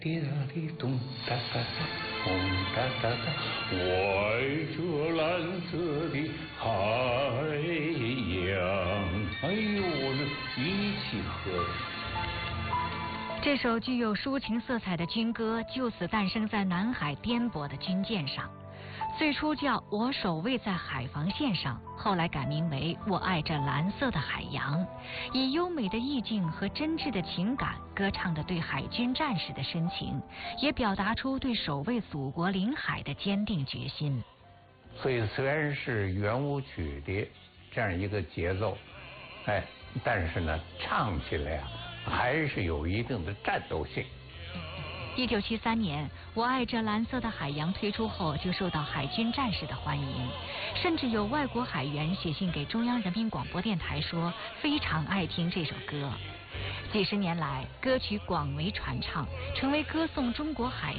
滴答滴咚哒哒哒，咚哒哒哒，我爱这蓝色的海洋。哎呦，我这一气呵成。 这首具有抒情色彩的军歌就此诞生在南海颠簸的军舰上。最初叫《我守卫在海防线上》，后来改名为《我爱这蓝色的海洋》，以优美的意境和真挚的情感歌唱着对海军战士的深情，也表达出对守卫祖国领海的坚定决心。 所以虽然是圆舞曲的这样一个节奏，但是呢，唱起来啊还是有一定的战斗性。 1973年，《我爱这蓝色的海洋》推出后，就受到海军战士的欢迎，甚至有外国海员写信给中央人民广播电台说非常爱听这首歌。几十年来，歌曲广为传唱，成为歌颂中国海